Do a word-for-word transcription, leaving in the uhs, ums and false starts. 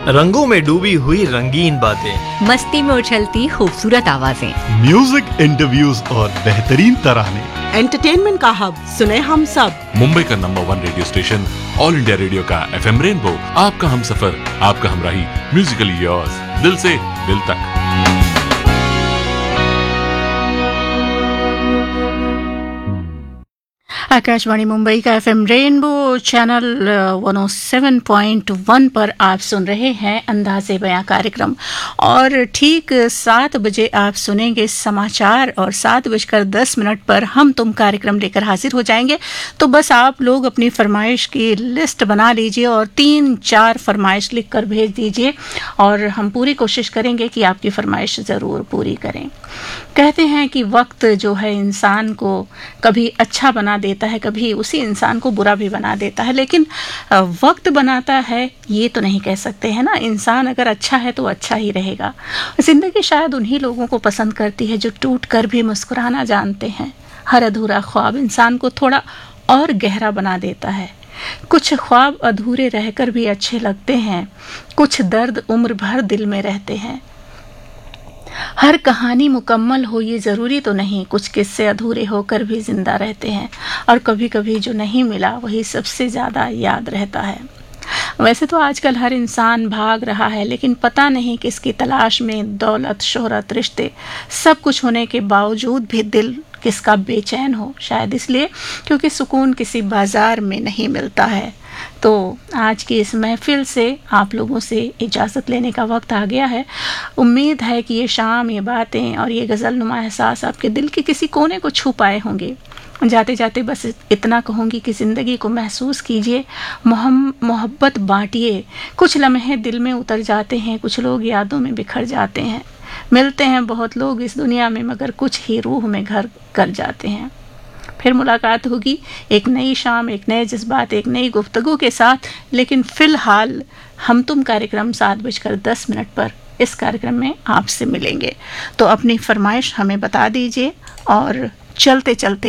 रंगों में डूबी हुई रंगीन बातें, मस्ती में उछलती खूबसूरत आवाजें, म्यूजिक, इंटरव्यूज और बेहतरीन तराने। एंटरटेनमेंट का हब सुने हम सब। मुंबई का number one radio station all India radio का एफएम रेनबो, आपका हम सफर, आपका हमराही, म्यूजिकली योर्स, दिल से दिल तक। आकाशवाणी मुंबई का एफएम रेनबो चैनल एक सौ सात पॉइंट एक पर आप सुन रहे हैं अंदाज़े बयां कार्यक्रम, और ठीक सात बजे आप सुनेंगे समाचार और सात बजकर दस मिनट पर हम तुम कार्यक्रम लेकर हाजिर हो जाएंगे। तो बस आप लोग अपनी फरमाइश की लिस्ट बना लीजिए और तीन चार फरमाइश लिख कर भेज दीजिए, और हम पूरी कोशिश करेंगे कि आपकी फरमाइश ज़रूर पूरी करें। कहते हैं कि वक्त जो है इंसान को कभी अच्छा बना देता है, कभी उसी इंसान को बुरा भी बना देता है, लेकिन वक्त बनाता है ये तो नहीं कह सकते हैं ना। इंसान अगर अच्छा है तो अच्छा ही रहेगा। ज़िंदगी शायद उन्हीं लोगों को पसंद करती है जो टूट कर भी मुस्कुराना जानते हैं। हर अधूरा ख्वाब इंसान को थोड़ा और गहरा बना देता है। कुछ ख्वाब अधूरे रहकर भी अच्छे लगते हैं, कुछ दर्द उम्र भर दिल में रहते हैं। हर कहानी मुकम्मल हो ये ज़रूरी तो नहीं, कुछ किस्से अधूरे होकर भी ज़िंदा रहते हैं, और कभी कभी जो नहीं मिला वही सबसे ज़्यादा याद रहता है। वैसे तो आजकल हर इंसान भाग रहा है, लेकिन पता नहीं किसकी तलाश में दौलत, शोहरत, रिश्ते, सब कुछ होने के बावजूद भी दिल किसका बेचैन हो। शायद इसलिए क्योंकि सुकून किसी बाजार में नहीं मिलता है। तो आज की इस महफिल से आप लोगों से इजाज़त लेने का वक्त आ गया है। उम्मीद है कि ये शाम, ये बातें और ये गज़लनुमा एहसास आपके दिल के किसी कोने को छू पाए होंगे। जाते जाते बस इतना कहूँगी कि ज़िंदगी को महसूस कीजिए, मोहब्बत बांटिए। कुछ लम्हे दिल में उतर जाते हैं, कुछ लोग यादों में बिखर जाते हैं। मिलते हैं बहुत लोग इस दुनिया में, मगर कुछ ही रूह में घर कर जाते हैं। फिर मुलाकात होगी एक नई शाम, एक नए जज्बात, एक नई गुफ्तगू के साथ। लेकिन फ़िलहाल हम तुम कार्यक्रम सात बजकर दस मिनट पर इस कार्यक्रम में आपसे मिलेंगे। तो अपनी फरमाइश हमें बता दीजिए, और चलते चलते